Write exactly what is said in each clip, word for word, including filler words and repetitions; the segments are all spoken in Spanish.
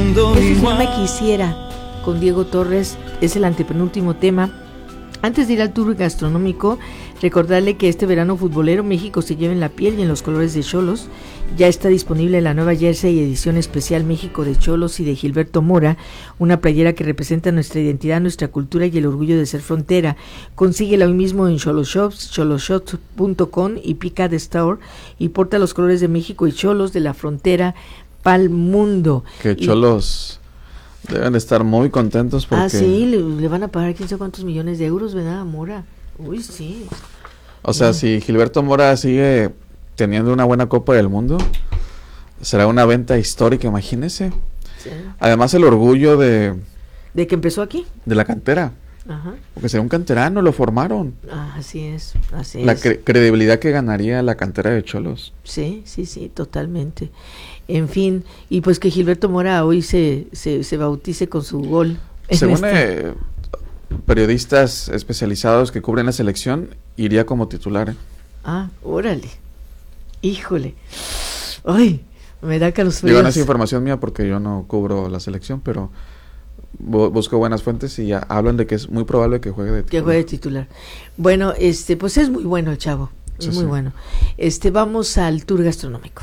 mundo Eso se igual. llama Quisiera, con Diego Torres, es el antepenúltimo tema. Antes de ir al tour gastronómico, recordarle que este verano futbolero México se lleva en la piel y en los colores de Xolos. Ya está disponible la nueva jersey y edición especial México de Xolos y de Gilberto Mora, una playera que representa nuestra identidad, nuestra cultura y el orgullo de ser frontera. Consíguela hoy mismo en Xolos Shops, xolos shops punto com y Pica de Store, y porta los colores de México y Xolos, de la frontera pa'l mundo. Que Xolos y... deben estar muy contentos porque... Ah, sí, le, le van a pagar quién sabe cuántos millones de euros, ¿verdad, Mora? Uy, sí. O sea, sí. Si Gilberto Mora sigue teniendo una buena Copa del Mundo, será una venta histórica, imagínese. Sí. Además, el orgullo de... ¿De que empezó aquí? De la cantera. Ajá. Porque será un canterano, lo formaron. Ah, así es, así la es. cre- credibilidad que ganaría la cantera de Xolos. Sí, sí, sí, totalmente. En fin, y pues que Gilberto Mora hoy se, se, se bautice con su gol. Según eh, periodistas especializados que cubren la selección, iría como titular. ¿eh? Ah, órale. Híjole. Ay, me da calosfríos. Digo, no es información mía porque yo no cubro la selección, pero bu- busco buenas fuentes y ya hablan de que es muy probable que juegue de titular. Que juegue de titular. Bueno, este, pues es muy bueno el chavo. Es Sí, muy sí. bueno. Este, vamos al tour gastronómico.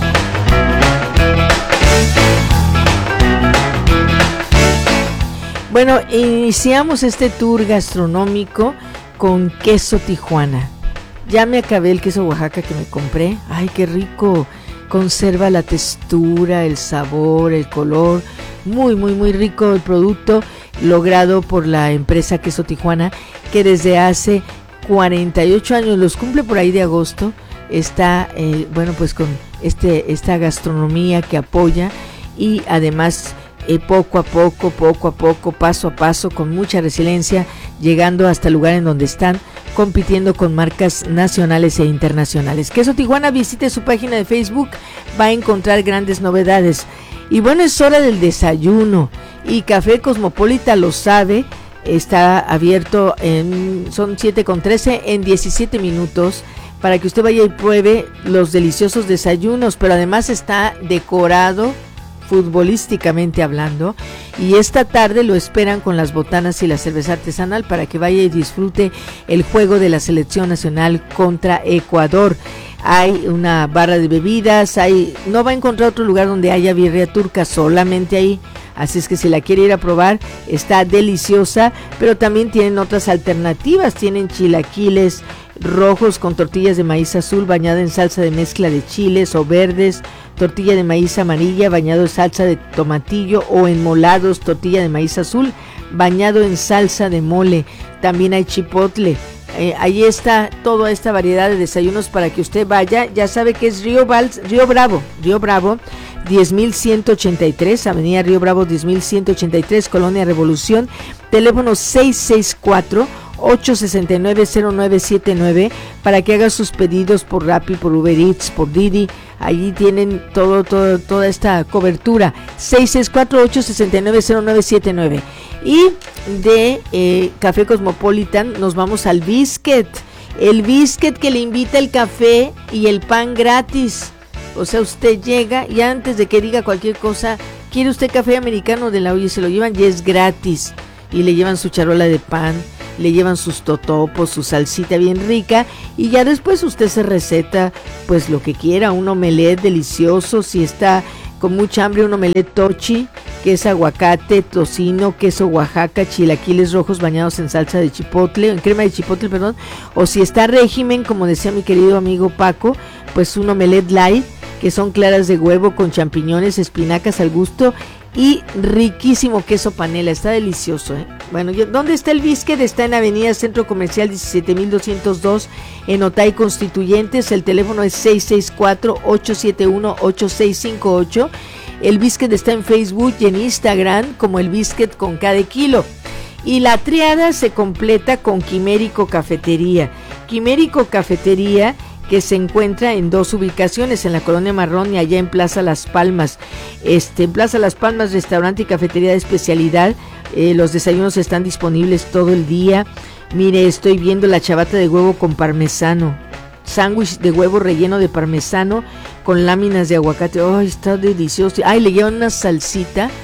Bueno, iniciamos este tour gastronómico con queso Tijuana. Ya me acabé el queso Oaxaca que me compré. Ay, qué rico. Conserva la textura, el sabor, el color. Muy, muy, muy rico el producto logrado por la empresa Queso Tijuana, que desde hace cuarenta y ocho años, los cumple por ahí de agosto, está, eh, bueno, pues con este esta gastronomía que apoya y además eh, poco a poco, poco a poco, paso a paso, con mucha resiliencia, llegando hasta el lugar en donde están, compitiendo con marcas nacionales e internacionales. Queso Tijuana, visite su página de Facebook, va a encontrar grandes novedades. Y bueno, es hora del desayuno, y Café Cosmopolita lo sabe, está abierto, en son siete con trece, en diecisiete minutos, para que usted vaya y pruebe los deliciosos desayunos, pero además está decorado futbolísticamente hablando, y esta tarde lo esperan con las botanas y la cerveza artesanal para que vaya y disfrute el juego de la selección nacional contra Ecuador. Hay una barra de bebidas, hay, no va a encontrar otro lugar donde haya birria turca, solamente ahí. Así es que si la quiere ir a probar, está deliciosa, pero también tienen otras alternativas. Tienen chilaquiles rojos con tortillas de maíz azul bañada en salsa de mezcla de chiles o verdes, tortilla de maíz amarilla bañado en salsa de tomatillo, o enmolados, tortilla de maíz azul bañado en salsa de mole. También hay chipotle. Eh, ahí está toda esta variedad de desayunos para que usted vaya. Ya sabe que es Río, Val, Río Bravo, Río Bravo, diez mil ciento ochenta y tres, Avenida Río Bravo diez mil ciento ochenta y tres, Colonia Revolución, teléfono seis seis cuatro, ocho seis nueve, cero nueve siete nueve, para que haga sus pedidos por Rappi, por Uber Eats, por Didi. Allí tienen todo, todo, toda esta cobertura. seis seis cuatro, ocho seis nueve, cero nueve siete nueve. Y de eh, Café Cosmopolitan nos vamos al Biscuit. El Biscuit que le invita el café y el pan gratis. O sea, usted llega y antes de que diga cualquier cosa, ¿quiere usted café americano? De la olla se lo llevan y es gratis. Y le llevan su charola de pan, le llevan sus totopos, su salsita bien rica, y ya después usted se receta pues lo que quiera, un omelette delicioso, si está con mucha hambre, un omelette tochi, que es aguacate, tocino, queso Oaxaca, chilaquiles rojos bañados en salsa de chipotle, en crema de chipotle, perdón, o si está régimen, como decía mi querido amigo Paco, pues un omelette light, que son claras de huevo con champiñones, espinacas al gusto y riquísimo queso panela. Está delicioso, ¿eh? Bueno, yo, ¿dónde está el Biscuit? Está en Avenida Centro Comercial diecisiete mil doscientos dos en Otay Constituyentes. El teléfono es seis seis cuatro, ocho siete uno, ocho seis cinco ocho. El Biscuit está en Facebook y en Instagram como el Biscuit con cada kilo. Y la triada se completa con Quimérico Cafetería. Quimérico Cafetería, que se encuentra en dos ubicaciones, en la Colonia Marrón y allá en Plaza Las Palmas. Este, en Plaza Las Palmas, restaurante y cafetería de especialidad. Eh, los desayunos están disponibles todo el día. Mire, estoy viendo la chabata de huevo con parmesano, sándwich de huevo relleno de parmesano con láminas de aguacate. ¡Ay, oh, está delicioso! ¡Ay, le llevan una salsita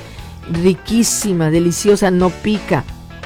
riquísima, deliciosa, no pica.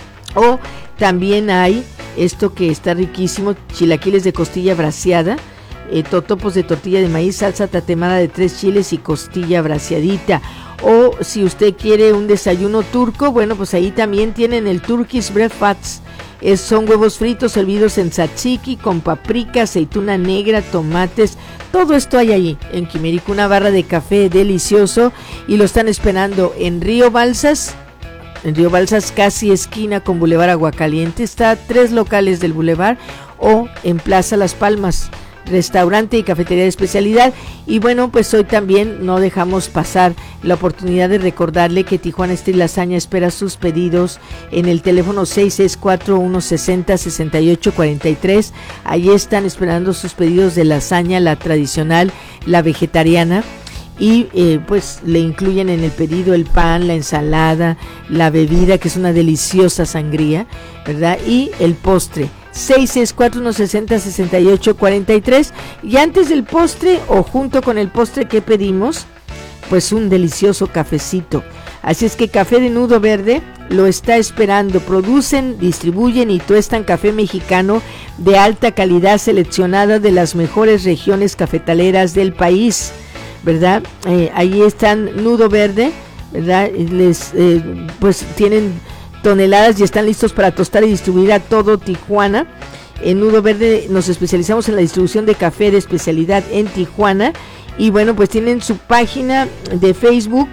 O también hay esto que está riquísimo, chilaquiles de costilla braseada, eh, totopos de tortilla de maíz, salsa tatemada de tres chiles y costilla braseadita. O si usted quiere un desayuno turco, bueno, pues ahí también tienen el Turkish Breakfast. Es, son huevos fritos servidos en tzatziki con paprika, aceituna negra, tomates. Todo esto hay allí en Quimérico, una barra de café delicioso, y lo están esperando en Río Balsas. En Río Balsas, casi esquina con Boulevard Aguacaliente. Está a tres locales del Boulevard, o en Plaza Las Palmas, restaurante y cafetería de especialidad. Y bueno, pues hoy también no dejamos pasar la oportunidad de recordarle que Tijuana Street Lasaña espera sus pedidos en el teléfono seis seis cuatro, uno seis cero, seis ocho cuatro tres. Ahí están esperando sus pedidos de lasaña, la tradicional, la vegetariana. Y eh, pues le incluyen en el pedido el pan, la ensalada, la bebida, que es una deliciosa sangría, ¿verdad? Y el postre. seis seis cuatro, uno seis cero, seis ocho cuatro tres. Y antes del postre, o junto con el postre que pedimos, pues un delicioso cafecito. Así es que Café de Nudo Verde lo está esperando. Producen, distribuyen y tuestan café mexicano de alta calidad, seleccionada de las mejores regiones cafetaleras del país, ¿verdad? Eh, ahí están Nudo Verde, ¿verdad? Les, eh, pues tienen toneladas y están listos para tostar y distribuir a todo Tijuana. En Nudo Verde nos especializamos en la distribución de café de especialidad en Tijuana. Y bueno, pues tienen su página de Facebook,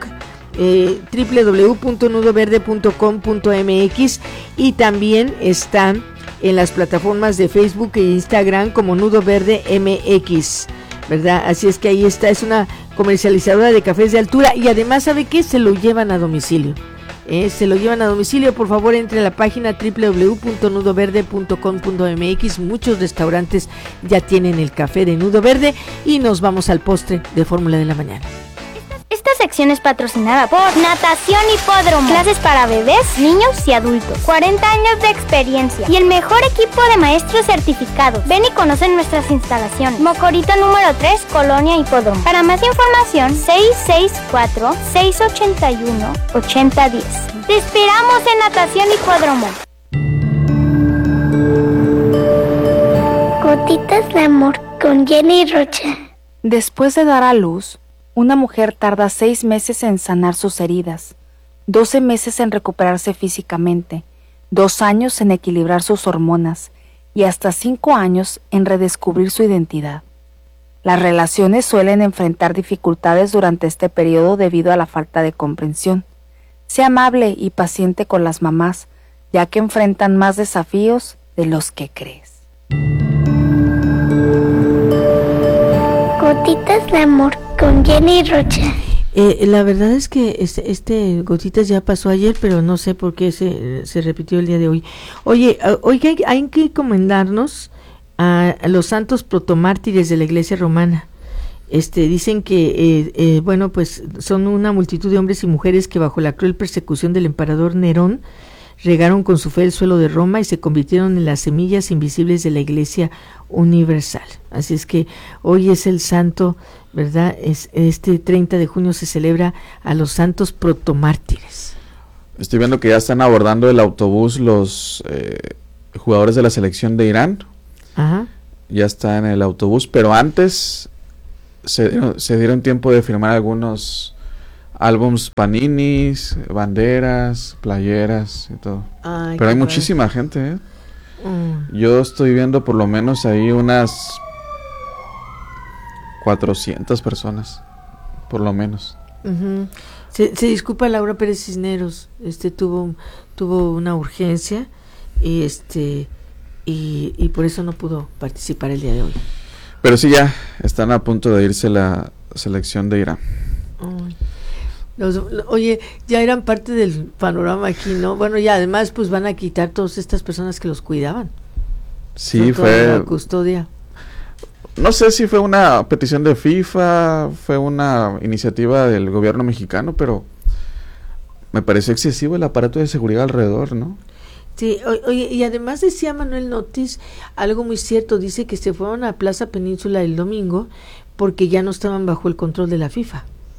eh, doble u doble u doble u punto nudo verde punto com punto m x, y también están en las plataformas de Facebook e Instagram como Nudo Verde M X, ¿verdad? Así es que ahí está, es una comercializadora de cafés de altura, y además, ¿sabe qué? Se lo llevan a domicilio. Eh, se lo llevan a domicilio. Por favor, entre a la página doble u doble u doble u punto nudo verde punto com punto m x. Muchos restaurantes ya tienen el café de Nudo Verde, y nos vamos al postre de Fórmula de la Mañana. Esta sección es patrocinada por Natación Hipódromo. Clases para bebés, niños y adultos. cuarenta años de experiencia y el mejor equipo de maestros certificados. Ven y conoce nuestras instalaciones. Mocorito número tres, Colonia Hipódromo. Para más información, seis seis cuatro, seis ocho uno, ocho cero uno cero. Te esperamos en Natación Hipódromo. Gotitas de amor con Jenny Rocha. Después de dar a luz, una mujer tarda seis meses en sanar sus heridas, doce meses en recuperarse físicamente, dos años en equilibrar sus hormonas y hasta cinco años en redescubrir su identidad. Las relaciones suelen enfrentar dificultades durante este periodo debido a la falta de comprensión. Sea amable y paciente con las mamás, ya que enfrentan más desafíos de los que crees. Gotitas de amor con Jenny Rocha. Eh, la verdad es que este, este Gotitas ya pasó ayer, pero no sé por qué se, se repitió el día de hoy. Oye, hoy hay, hay que encomendarnos a, a los santos protomártires de la Iglesia Romana. Este, dicen que, eh, eh, bueno, pues son una multitud de hombres y mujeres que bajo la cruel persecución del emperador Nerón regaron con su fe el suelo de Roma y se convirtieron en las semillas invisibles de la Iglesia universal. Así es que hoy es el santo, ¿verdad? Es, este treinta de junio se celebra a los santos protomártires. Estoy viendo que ya están abordando el autobús los eh, jugadores de la selección de Irán. Ajá. Ya está en el autobús, pero antes se dieron, se dieron tiempo de firmar algunos álbums Paninis, banderas, playeras y todo. Ay, pero hay padre. muchísima gente, ¿eh? Mm. Yo estoy viendo por lo menos ahí unas cuatrocientas personas, por lo menos. Uh-huh. Se, se disculpa Laura Pérez Cisneros, este tuvo tuvo una urgencia y este y, y por eso no pudo participar el día de hoy. Pero sí, ya están a punto de irse la selección de Irán. Ay. Los, oye, ya eran parte del panorama aquí, ¿no? Bueno, y además pues van a quitar todas estas personas que los cuidaban. Sí, toda fue la custodia. No sé si fue una petición de FIFA, fue una iniciativa del gobierno mexicano, pero me pareció excesivo el aparato de seguridad alrededor, ¿no? Sí, oye, y además decía Manuel Notis algo muy cierto, dice que se fueron a Plaza Península el domingo porque ya no estaban bajo el control de la FIFA.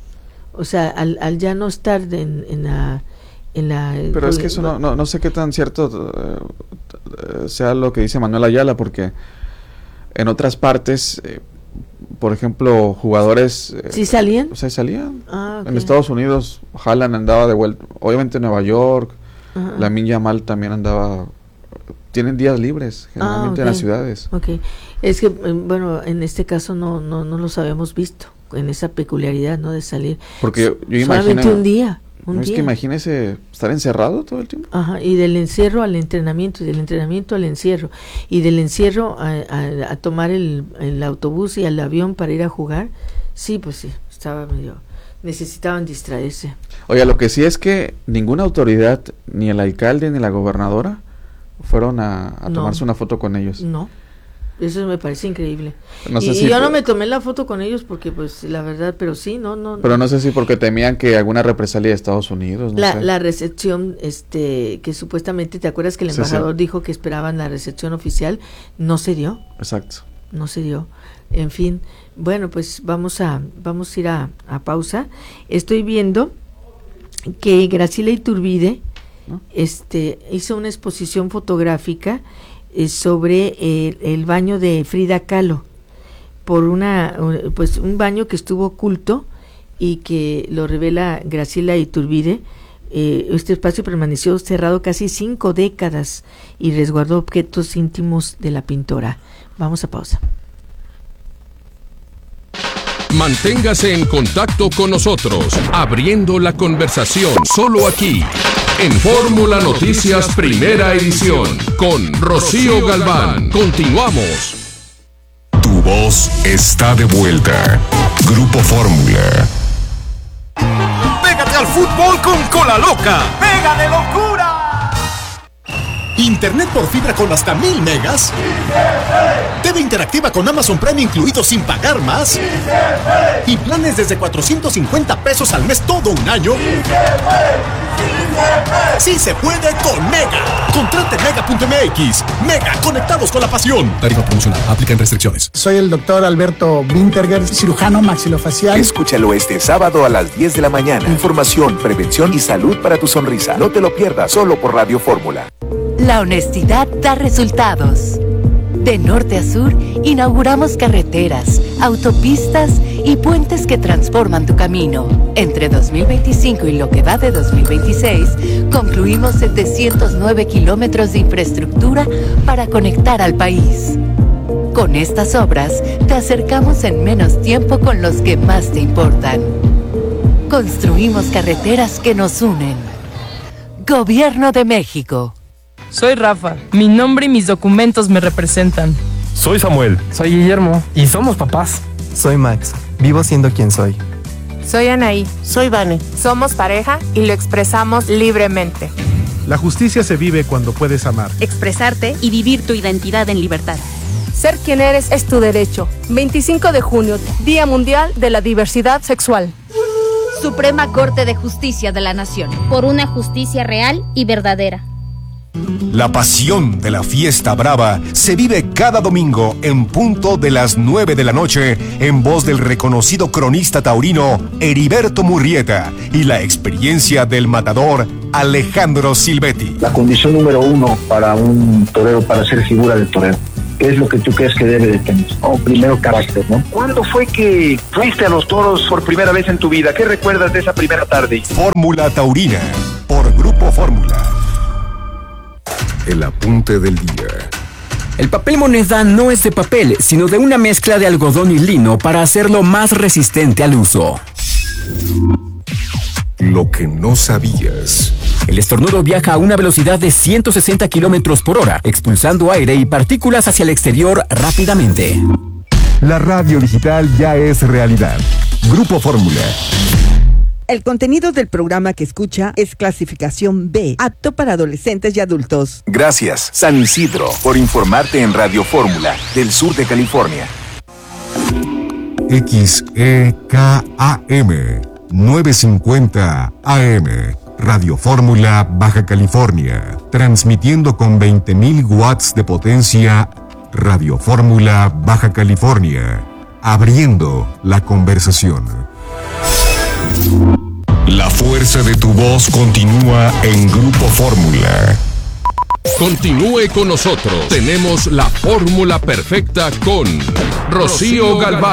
O sea, al, al ya no estar en, en la... En la Pero es que eso no, no, no sé qué tan cierto uh, sea lo que dice Manuel Ayala, porque en otras partes, eh, por ejemplo, jugadores... Eh, ¿Sí salían? O sea, salían. Ah, okay. En Estados Unidos, Haaland andaba de vuelta. Obviamente en Nueva York, uh-huh. Lamine Yamal también andaba... Tienen días libres, generalmente ah, okay. en las ciudades. Ok. Es que, bueno, en este caso no no no los habíamos visto, en esa peculiaridad, ¿no? De salir. Porque yo, yo solamente imagino, un día. Un no día. Es que imagínese estar encerrado todo el tiempo. Ajá, y del encierro al entrenamiento, y del entrenamiento al encierro, y del encierro a, a, a tomar el, el autobús y al avión para ir a jugar. Sí, pues sí, estaba medio... Necesitaban distraerse. Oiga, lo que sí es que ninguna autoridad, ni el alcalde ni la gobernadora, fueron a, a no, tomarse una foto con ellos. No, eso me parece increíble. No sé y, si y yo por... no me tomé la foto con ellos porque, pues, la verdad, pero sí, no, no. Pero no sé si porque temían que alguna represalia de Estados Unidos, no la, sé. La recepción, este, que supuestamente, ¿te acuerdas que el embajador sí, sí. dijo que esperaban la recepción oficial? No se dio. Exacto. No se dio. En fin, bueno, pues vamos a, vamos a ir a, a pausa. Estoy viendo que Graciela Iturbide ¿no? este hizo una exposición fotográfica eh, sobre eh, el baño de Frida Kahlo, por una pues un baño que estuvo oculto y que lo revela Graciela Iturbide. Eh, este espacio permaneció cerrado casi cinco décadas y resguardó objetos íntimos de la pintora. Vamos a pausa. Manténgase en contacto con nosotros, abriendo la conversación solo aquí, en Fórmula Noticias Primera Edición, con Rocío Galván. Continuamos. Tu voz está de vuelta. Grupo Fórmula. ¡Pégate al fútbol con Cola Loca! ¡Pega de locura! Internet por fibra con hasta mil megas. T V interactiva con Amazon Prime incluido sin pagar más. Y planes desde cuatrocientos cincuenta pesos al mes todo un año. Sí se puede con Mega. Contrate mega punto m x. Mega, conectados con la pasión. Tarifa promocional, aplican restricciones. Soy el doctor Alberto Winterger, cirujano maxilofacial. Escúchalo este sábado a las diez de la mañana. Información, prevención y salud para tu sonrisa. No te lo pierdas, solo por Radio Fórmula. La honestidad da resultados. De norte a sur, inauguramos carreteras, autopistas y puentes que transforman tu camino. Entre dos mil veinticinco y lo que va de dos mil veintiséis, concluimos setecientos nueve kilómetros de infraestructura para conectar al país. Con estas obras, te acercamos en menos tiempo con los que más te importan. Construimos carreteras que nos unen. Gobierno de México. Soy Rafa, mi nombre y mis documentos me representan. Soy Samuel. Soy Guillermo. Y somos papás. Soy Max, vivo siendo quien soy. Soy Anaí. Soy Vane. Somos pareja y lo expresamos libremente. La justicia se vive cuando puedes amar, expresarte y vivir tu identidad en libertad. Ser quien eres es tu derecho. veinticinco de junio, Día Mundial de la Diversidad Sexual. Suprema Corte de Justicia de la Nación. Por una justicia real y verdadera. La pasión de la fiesta brava se vive cada domingo en punto de las nueve de la noche en voz del reconocido cronista taurino Heriberto Murrieta y la experiencia del matador Alejandro Silvetti. La condición número uno para un torero, para ser figura del torero, ¿qué es lo que tú crees que debe de tener? Oh, primero, carácter, ¿no? ¿Cuándo fue que fuiste a los toros por primera vez en tu vida? ¿Qué recuerdas de esa primera tarde? Fórmula Taurina, por Grupo Fórmula. El apunte del día. El papel moneda no es de papel, sino de una mezcla de algodón y lino para hacerlo más resistente al uso. Lo que no sabías. El estornudo viaja a una velocidad de ciento sesenta kilómetros por hora, expulsando aire y partículas hacia el exterior rápidamente. La radio digital ya es realidad. Grupo Fórmula. El contenido del programa que escucha es clasificación B, apto para adolescentes y adultos. Gracias, San Isidro, por informarte en Radio Fórmula, del sur de California. X E K A M novecientos cincuenta A M, Radio Fórmula, Baja California, transmitiendo con veinte mil watts de potencia. Radio Fórmula, Baja California, abriendo la conversación. La fuerza de tu voz continúa en Grupo Fórmula. Continúe con nosotros. Tenemos la fórmula perfecta con Rocío Galván.